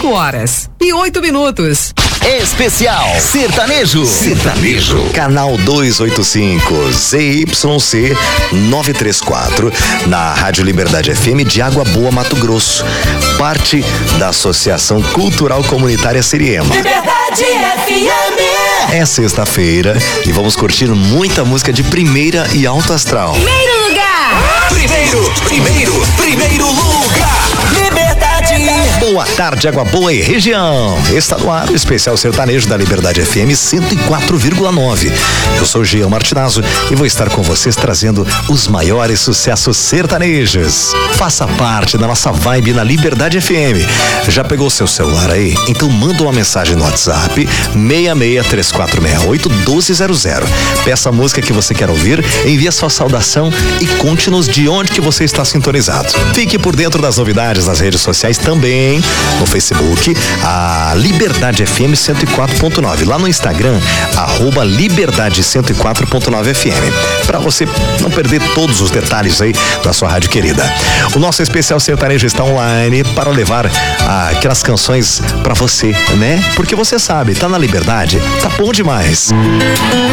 5h08. Especial Sertanejo. Canal 285 ZYC 934 na Rádio Liberdade FM de Água Boa, Mato Grosso. Parte da Associação Cultural Comunitária Siriema. Liberdade FM. É sexta-feira e vamos curtir muita música de primeira e alto astral. Primeiro lugar. Primeiro lugar. Liberdade. Boa tarde, Água Boa e região. Está no ar o especial sertanejo da Liberdade FM 104,9. Eu sou Jean Martinazzo e vou estar com vocês trazendo os maiores sucessos sertanejos. Faça parte da nossa vibe na Liberdade FM. Já pegou seu celular aí? Então manda uma mensagem no WhatsApp 6634681200. Peça a música que você quer ouvir, envie a sua saudação e conte-nos de onde que você está sintonizado. Fique por dentro das novidades nas redes sociais também, no Facebook, a Liberdade FM 104.9, lá no Instagram, @Liberdade 104.9 FM, para você não perder todos os detalhes aí da sua rádio querida. O nosso especial sertanejo está online para levar aquelas canções para você, né? Porque você sabe, tá na Liberdade, tá bom demais.